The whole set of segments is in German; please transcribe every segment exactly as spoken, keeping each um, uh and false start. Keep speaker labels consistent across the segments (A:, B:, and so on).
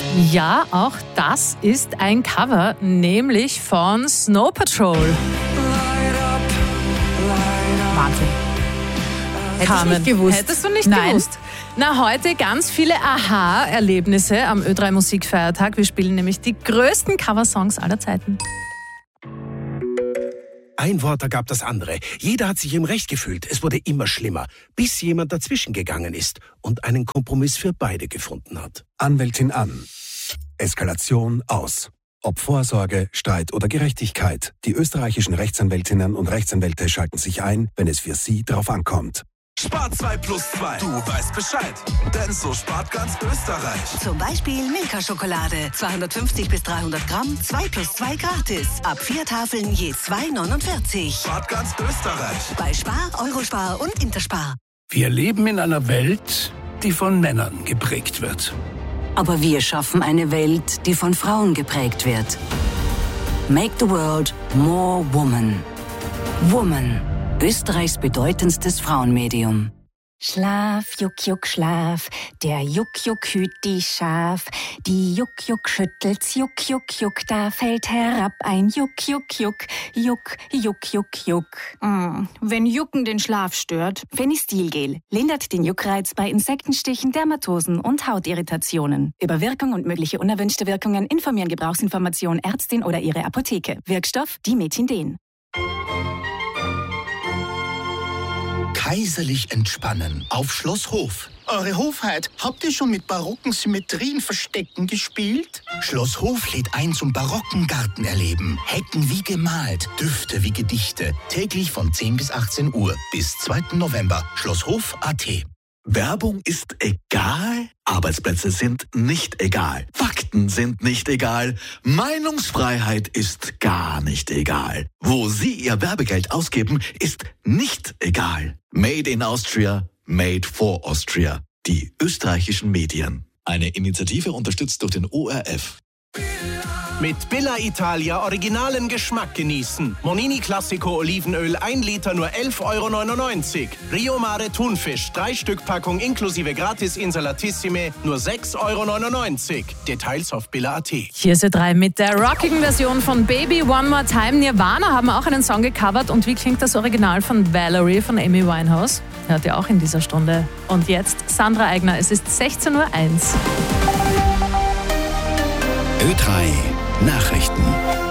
A: Ja, auch das ist ein Cover, nämlich von Snow Patrol.
B: Wahnsinn. Hätte
A: Carmen,
B: ich nicht gewusst.
A: Hättest du nicht
B: Nein.
A: gewusst? Na, heute ganz viele Aha-Erlebnisse am Ö drei Musikfeiertag. Wir spielen nämlich die größten Coversongs aller Zeiten.
C: Ein Wort ergab das andere. Jeder hat sich im Recht gefühlt. Es wurde immer schlimmer, bis jemand dazwischen gegangen ist und einen Kompromiss für beide gefunden hat.
D: Anwältin an. Eskalation aus. Ob Vorsorge, Streit oder Gerechtigkeit, die österreichischen Rechtsanwältinnen und Rechtsanwälte schalten sich ein, wenn es für sie drauf ankommt.
E: Spar zwei plus zwei. Du weißt Bescheid. Denn so spart ganz Österreich.
F: Zum Beispiel Milka-Schokolade. zweihundertfünfzig bis dreihundert Gramm, zwei plus zwei gratis. Ab vier Tafeln je zwei neunundvierzig.
E: Spart ganz Österreich.
F: Bei Spar, Eurospar und Interspar.
G: Wir leben in einer Welt, die von Männern geprägt wird.
H: Aber wir schaffen eine Welt, die von Frauen geprägt wird. Make the world more woman. Woman. Österreichs bedeutendstes Frauenmedium.
I: Schlaf, Juck, Juck, Schlaf, der Juck, Juck hüt die Schaf. Die Juck, Juck schüttelt's, Juck, Juck, Juck, da fällt herab ein Juck, Juck, Juck, Juck, Juck, Juck, Juck. Mm, wenn Jucken den Schlaf stört, Fenistilgel lindert den Juckreiz bei Insektenstichen, Dermatosen und Hautirritationen. Über Wirkung und mögliche unerwünschte Wirkungen informieren Gebrauchsinformation Ärztin oder ihre Apotheke. Wirkstoff Dimetindin.
J: Kaiserlich entspannen auf Schloss Hof. Eure Hofheit, habt ihr schon mit barocken Symmetrienverstecken gespielt? Schloss Hof lädt ein zum barocken Gartenerleben. Hecken wie gemalt, Düfte wie Gedichte. Täglich von zehn bis achtzehn Uhr bis zweiten November. Schlosshof punkt a t.
K: Werbung ist egal, Arbeitsplätze sind nicht egal, Fakten sind nicht egal, Meinungsfreiheit ist gar nicht egal. Wo Sie Ihr Werbegeld ausgeben, ist nicht egal. Made in Austria, made for Austria. Die österreichischen Medien. Eine Initiative unterstützt durch den O R F.
L: Mit Billa Italia originalen Geschmack genießen. Monini Classico Olivenöl ein Liter nur elf Euro neunundneunzig. Rio Mare Thunfisch drei Stück Packung inklusive Gratis Insalatissime nur sechs Euro neunundneunzig. Details auf billa punkt a t.
A: Hier ist Ö drei mit der rockigen Version von Baby One More Time. Nirvana haben auch einen Song gecovert. Und wie klingt das Original von Valerie von Amy Winehouse? Hört ihr auch in dieser Stunde. Und jetzt Sandra Eigner. Es ist sechzehn Uhr eins.
D: Ö drei Nachrichten.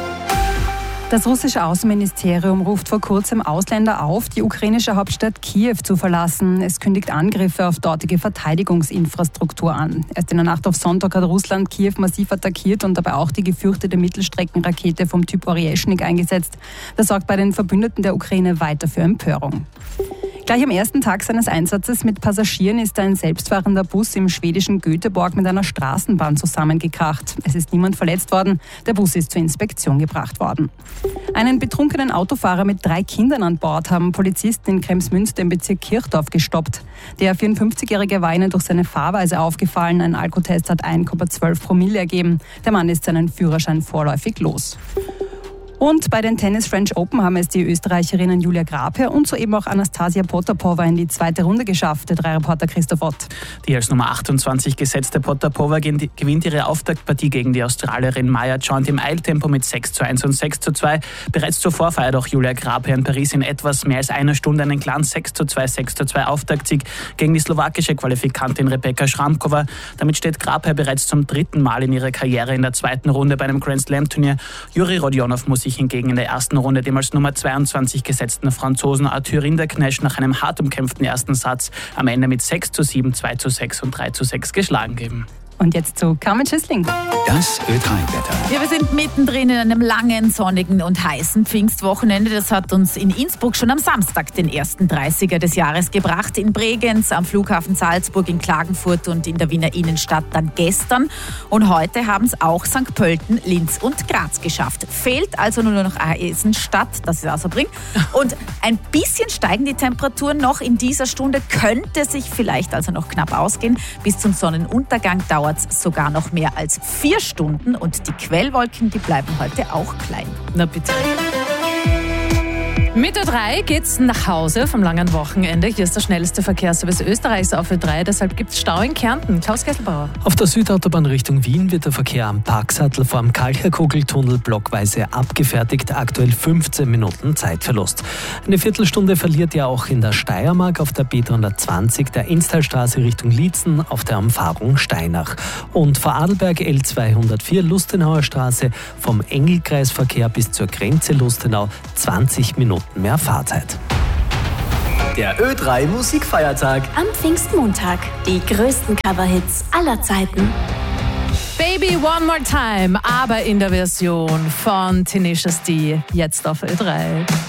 M: Das russische Außenministerium ruft vor kurzem Ausländer auf, die ukrainische Hauptstadt Kiew zu verlassen. Es kündigt Angriffe auf dortige Verteidigungsinfrastruktur an. Erst in der Nacht auf Sonntag hat Russland Kiew massiv attackiert und dabei auch die gefürchtete Mittelstreckenrakete vom Typ Oryeshnik eingesetzt. Das sorgt bei den Verbündeten der Ukraine weiter für Empörung. Gleich am ersten Tag seines Einsatzes mit Passagieren ist ein selbstfahrender Bus im schwedischen Göteborg mit einer Straßenbahn zusammengekracht. Es ist niemand verletzt worden. Der Bus ist zur Inspektion gebracht worden. Einen betrunkenen Autofahrer mit drei Kindern an Bord haben Polizisten in Kremsmünster im Bezirk Kirchdorf gestoppt. Der vierundfünfzigjährige war ihnen durch seine Fahrweise aufgefallen. Ein Alkotest hat eins Komma zwölf Promille ergeben. Der Mann ist seinen Führerschein vorläufig los. Und bei den Tennis French Open haben es die Österreicherinnen Julia Grabherr und soeben auch Anastasia Potapova in die zweite Runde geschafft. Der drei Reporter Christoph Ott.
N: Die als Nummer achtundzwanzig gesetzte Potapova gewinnt ihre Auftaktpartie gegen die Australierin Maya Joint im Eiltempo mit sechs zu eins und sechs zu zwei. Bereits zuvor feiert auch Julia Grabherr in Paris in etwas mehr als einer Stunde einen klaren sechs zu zwei, sechs zu zwei Auftaktsieg gegen die slowakische Qualifikantin Rebeka Schramkova. Damit steht Grabherr bereits zum dritten Mal in ihrer Karriere in der zweiten Runde bei einem Grand Slam Turnier. Juri Rodionov muss sich hingegen in der ersten Runde dem als Nummer zweiundzwanzig gesetzten Franzosen Arthur Rinderknecht nach einem hart umkämpften ersten Satz am Ende mit sechs zu sieben, zwei zu sechs und drei zu sechs geschlagen geben.
M: Und jetzt zu Carmen Schüssling.
D: Das Ö drei Wetter.
B: Ja, wir sind mittendrin in einem langen, sonnigen und heißen Pfingstwochenende. Das hat uns in Innsbruck schon am Samstag den ersten dreißiger des Jahres gebracht. In Bregenz, am Flughafen Salzburg, in Klagenfurt und in der Wiener Innenstadt dann gestern. Und heute haben es auch Sankt Pölten, Linz und Graz geschafft. Fehlt also nur noch Eisenstadt, das ist Außerbring. Und ein bisschen steigen die Temperaturen noch in dieser Stunde. Könnte sich vielleicht also noch knapp ausgehen. Bis zum Sonnenuntergang dauert es sogar noch mehr als vier Stunden und die Quellwolken, die bleiben heute auch klein.
A: Na bitte. Mit Ö drei geht's nach Hause vom langen Wochenende. Hier ist der schnellste Verkehrsservice Österreichs auf Ö drei. Deshalb gibt's Stau in Kärnten. Klaus Gesselbauer.
O: Auf der Südautobahn Richtung Wien wird der Verkehr am Parksattel vor dem Kalcherkugeltunnel blockweise abgefertigt. Aktuell fünfzehn Minuten Zeitverlust. Eine Viertelstunde verliert ihr auch in der Steiermark auf der B dreihundertzwanzig, der Innstallstraße Richtung Liezen auf der Umfahrung Steinach. Und vor Adelberg L zweihundertvier Lustenauer Straße vom Engelkreisverkehr bis zur Grenze Lustenau zwanzig Minuten mehr Fahrzeit.
P: Der Ö drei Musikfeiertag.
Q: Am Pfingstmontag. Die größten Coverhits aller Zeiten.
A: Baby One More Time, aber in der Version von Tenacious D. Jetzt auf Ö drei.